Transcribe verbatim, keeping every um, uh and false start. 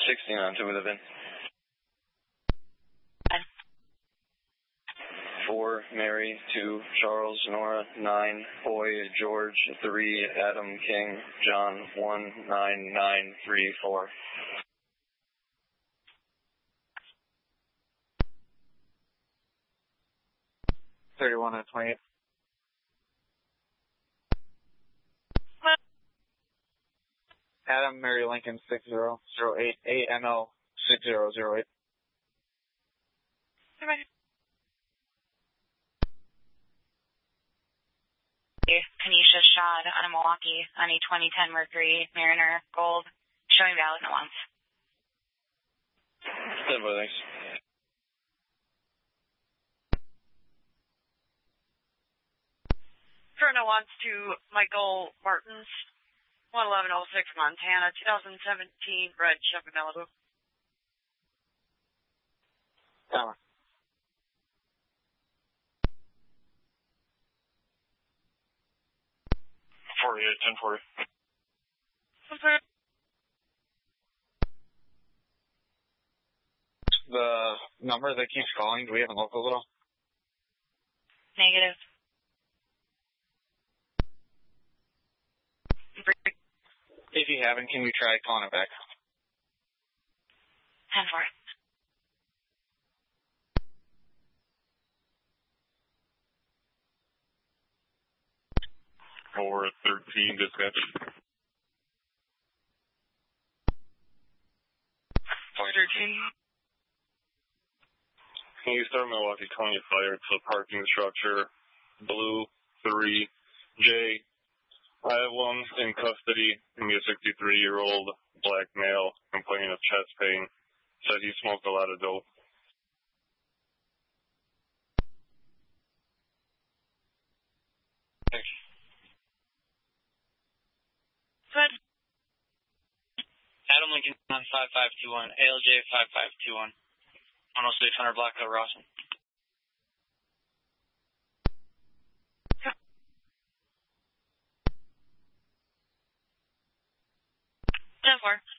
sixteen on two would have been. Four, Mary. Two, Charles, Nora. Nine, Boy, George. Three, Adam, King, John. One, nine, nine, three, four. Thirty-one and twenty-eight. Adam, Mary, Lincoln, six zero zero eight, A M L six zero zero eight. Kanisha Shad on a Milwaukee on a twenty ten Mercury Mariner Gold, showing valid no ounce. Stand by, thanks. For no ounce to Michael Martins, one eleven oh six Montana, two thousand seventeen red Chevy Malibu. Down. forty-eight, ten forty. The number that keeps calling, do we have a local at all? Negative. If you haven't, can we try calling it back? ten four. four thirteen, dispatch. four thirteen. Can you start Milwaukee County Fire to the parking structure, blue, three, J. I have one in custody, and a sixty-three-year-old black male complaining of chest pain. Said he smoked a lot of dope. Thanks. Good. Adam Lincoln on five five two one, A L J five five two one, one oh six hundred Black Hill, Rawson. ten four.